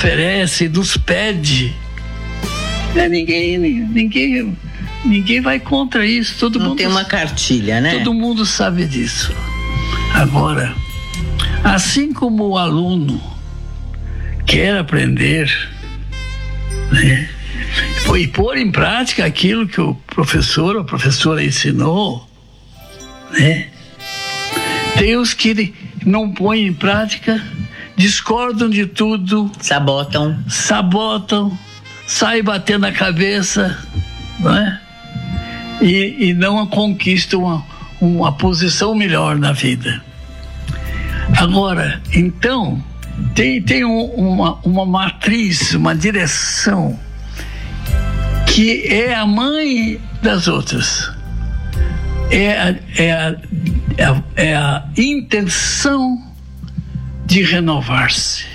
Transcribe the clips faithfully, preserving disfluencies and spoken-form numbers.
oferece, nos pede. É, ninguém, ninguém, ninguém vai contra isso. Todo Não mundo tem uma cartilha, né? Todo mundo sabe disso. Agora, assim como o aluno quer aprender, né, e pôr em prática aquilo que o professor ou a professora ensinou, né? Tem os que não põem em prática, discordam de tudo, sabotam, sabotam, saem batendo a cabeça, não é? E, e não conquistam uma, uma posição melhor na vida. Agora, então, tem, tem um, uma, uma matriz, uma direção, que é a mãe das outras. É a, é a, é a, é a intenção de renovar-se.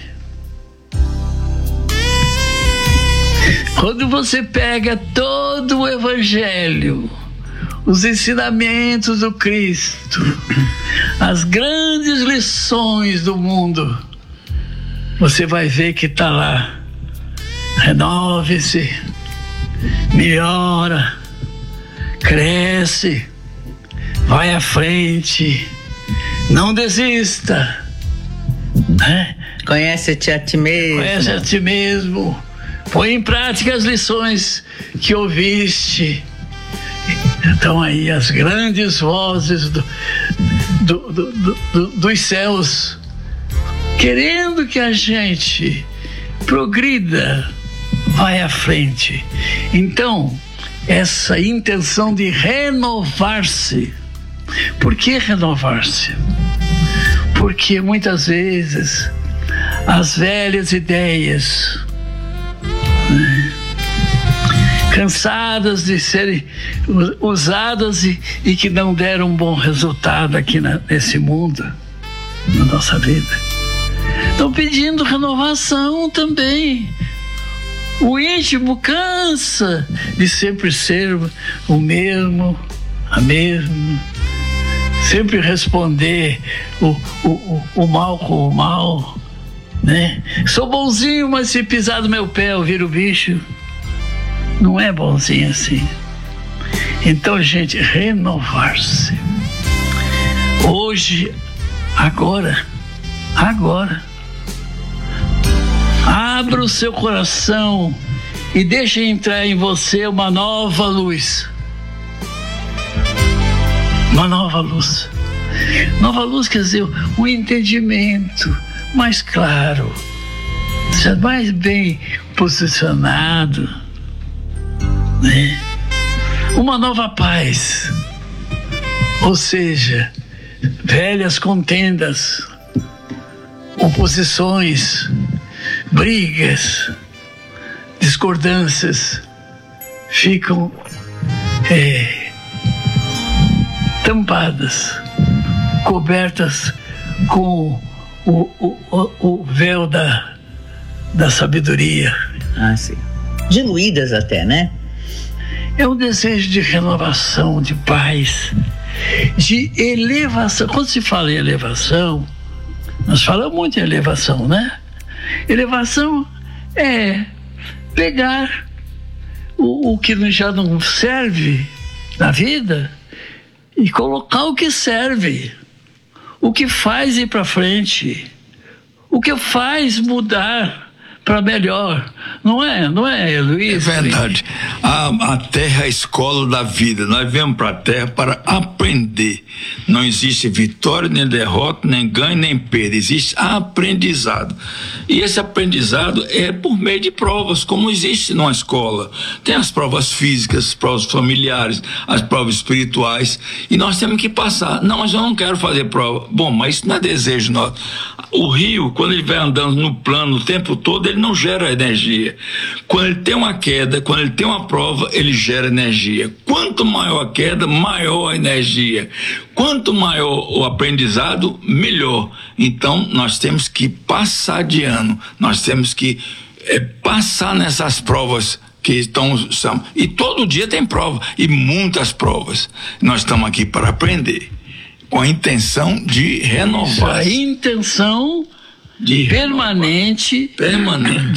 Quando você pega todo o Evangelho, os ensinamentos do Cristo, as grandes lições do mundo, você vai ver que está lá: renove-se, melhora, cresce, vai à frente, não desista, né? Conhece-te a ti mesmo. Conhece a ti mesmo. Põe em prática as lições que ouviste. Então aí as grandes vozes do, do, do, do, do, dos céus, querendo que a gente progrida, vai à frente. Então, essa intenção de renovar-se. Por que renovar-se? Porque muitas vezes as velhas ideias, né, cansadas de serem usadas e, e que não deram um bom resultado aqui na, nesse mundo, na nossa vida, estão pedindo renovação também. O íntimo cansa de sempre ser o mesmo, a mesma, sempre responder o, o, o, o mal com o mal, né? Sou bonzinho, mas se pisar do meu pé eu viro bicho. Não é bonzinho assim. Então, gente, renovar-se. Hoje, agora, agora, abra o seu coração e deixe entrar em você uma nova luz. Uma nova luz. Nova luz quer dizer um entendimento mais claro, mais bem posicionado, né? Uma nova paz. Ou seja, velhas contendas, oposições, brigas, discordâncias ficam é, tampadas, cobertas com o, o, o véu da, da sabedoria. Ah, sim. Diluídas até, né? É um desejo de renovação, de paz, de elevação. Quando se fala em elevação, nós falamos muito em elevação, né? Elevação é pegar o, o que já não serve na vida e colocar o que serve, o que faz ir para frente, o que faz mudar para melhor. Não é, não é, Luiz? É verdade. A, a terra é a escola da vida. Nós viemos para a terra para aprender. Não existe vitória, nem derrota, nem ganho, nem perda. Existe aprendizado. E esse aprendizado é por meio de provas, como existe numa escola. Tem as provas físicas, as provas familiares, as provas espirituais. E nós temos que passar. Não, mas eu não quero fazer prova. Bom, mas isso não é desejo nosso. O rio, quando ele vai andando no plano o tempo todo, ele não gera energia. Quando ele tem uma queda, quando ele tem uma prova, ele gera energia. Quanto maior a queda, maior a energia. Quanto maior o aprendizado, melhor. Então, nós temos que passar de ano. Nós temos que é, passar nessas provas que estão... São, e todo dia tem prova. E muitas provas. Nós estamos aqui para aprender. Com a intenção de renovar. A intenção de permanente, permanente